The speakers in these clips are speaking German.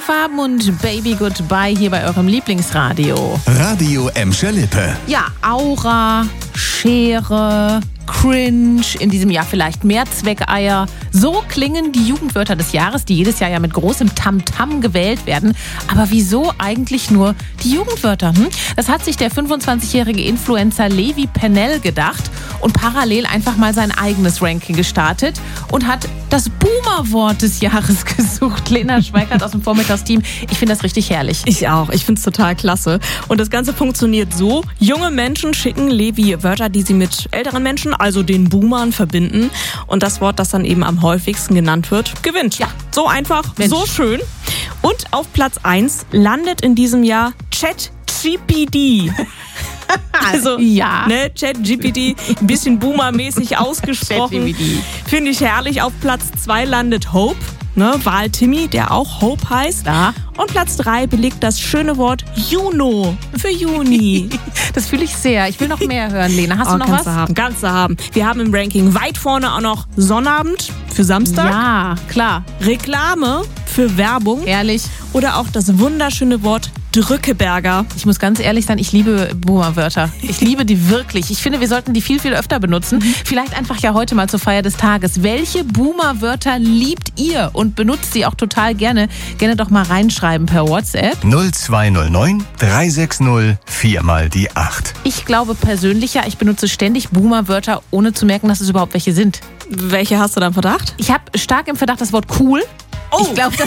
Regenfarben und Baby Goodbye hier bei eurem Lieblingsradio. Radio Emscher Lippe. Ja, Aura, Schere, Cringe, in diesem Jahr vielleicht Mehrzweckeier. So klingen die Jugendwörter des Jahres, die jedes Jahr ja mit großem Tamtam gewählt werden. Aber wieso eigentlich nur die Jugendwörter? Das hat sich der 25-jährige Influencer Levi Pennell gedacht und parallel einfach mal sein eigenes Ranking gestartet und hat das Boomer-Wort des Jahres gesucht. Lena Schweikart aus dem Vormittagsteam. Ich finde das richtig herrlich. Ich auch. Ich finde es total klasse. Und das Ganze funktioniert so. Junge Menschen schicken Levi Wörter, die sie mit älteren Menschen, also den Boomern, verbinden. Und das Wort, das dann eben am häufigsten genannt wird, gewinnt. Ja, so einfach, Mensch. So schön. Und auf Platz 1 landet in diesem Jahr ChatGPT. Also, ja. ChatGPT, ein bisschen boomermäßig ausgesprochen. Finde ich herrlich. Auf Platz 2 landet Hope, Wahl-Timmy, der auch Hope heißt. Ja. Und Platz 3 belegt das schöne Wort Juno für Juni. Das fühle ich sehr. Ich will noch mehr hören, Lena. Hast du noch was? Kannst du haben. Wir haben im Ranking weit vorne auch noch Sonnabend für Samstag. Ja, klar. Reklame für Werbung. Ehrlich. Oder auch das wunderschöne Wort Drückeberger. Ich muss ganz ehrlich sein, ich liebe Boomer-Wörter. Ich liebe die wirklich. Ich finde, wir sollten die viel, viel öfter benutzen. Vielleicht einfach ja heute mal zur Feier des Tages. Welche Boomer-Wörter liebt ihr und benutzt sie auch total gerne? Gerne doch mal reinschreiben per WhatsApp. 0209 360 4 mal die 8. Ich glaube persönlich ja, ich benutze ständig Boomer-Wörter, ohne zu merken, dass es überhaupt welche sind. Welche hast du dann Verdacht? Ich habe stark im Verdacht das Wort cool. Oh. Ich glaube,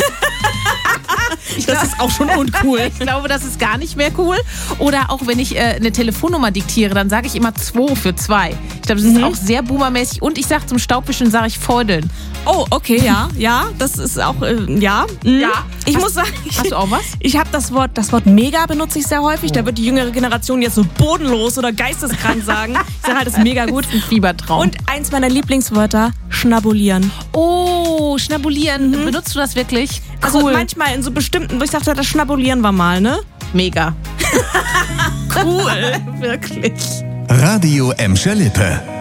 das ist auch schon uncool. Ich glaube, das ist gar nicht mehr cool. Oder auch wenn ich eine Telefonnummer diktiere, dann sage ich immer 2 für 2. Ich glaube, das ist auch sehr boomermäßig. Und ich sage zum Staubwischen, sage ich Feudeln. Oh, okay, ja, das ist auch, ja. Ich muss sagen, hast du auch was? Ich habe das Wort mega benutze ich sehr häufig. Da wird die jüngere Generation jetzt so bodenlos oder geisteskrank sagen. Ich sage halt, das ist mega gut. Ein Fiebertraum. Und eins meiner Lieblingswörter, schnabulieren. Oh, schnabulieren. Benutzt du das wirklich? Cool. Also manchmal in so bestimmten, wo ich dachte, das schnabulieren wir mal, ne? Mega. Cool. Wirklich. Radio Emscher Lippe.